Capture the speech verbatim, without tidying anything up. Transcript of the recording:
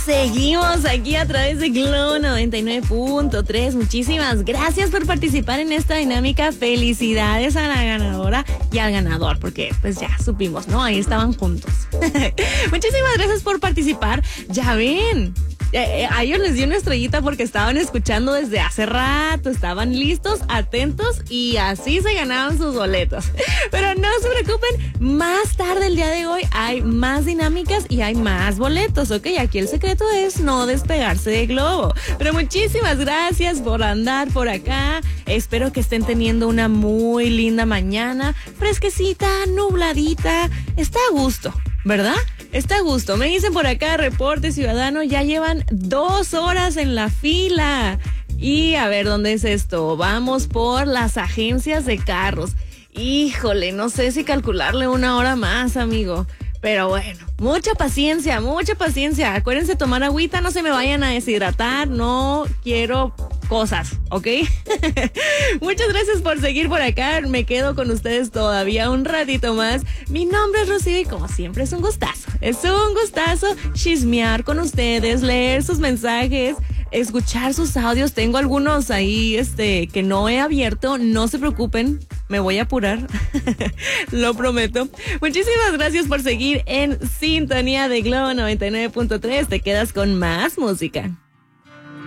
seguimos aquí a través de Globo noventa y nueve punto tres. Muchísimas gracias por participar en esta dinámica. Felicidades a la ganadora y al ganador, porque pues ya supimos, ¿no? Ahí estaban juntos. Muchísimas gracias por participar. Ya ven, eh, a ellos les dio una estrellita porque estaban escuchando desde hace rato, estaban listos, atentos y así se ganaban sus boletos. Pero no se preocupen, más tarde el día de hoy hay más dinámicas y hay más boletos, ¿ok? Aquí el secreto es no despegarse de Globo. Pero muchísimas gracias por andar por acá. Espero que estén teniendo una muy linda mañana, fresquecita, nubladita. Está a gusto, ¿verdad? Está a gusto. Me dicen por acá, Reporte Ciudadano, ya llevan dos horas en la fila. Y a ver, ¿dónde es esto? Vamos por las agencias de carros. Híjole, no sé si calcularle una hora más, amigo. Pero bueno, mucha paciencia, mucha paciencia. Acuérdense tomar agüita, no se me vayan a deshidratar. No quiero cosas, ¿ok? Muchas gracias por seguir por acá. Me quedo con ustedes todavía un ratito más. Mi nombre es Rocío y como siempre es un gustazo. Es un gustazo chismear con ustedes, leer sus mensajes, escuchar sus audios. Tengo algunos ahí este, que no he abierto. No se preocupen, me voy a apurar. Lo prometo. Muchísimas gracias por seguir en sintonía de Globo noventa y nueve punto tres. Te quedas con más música.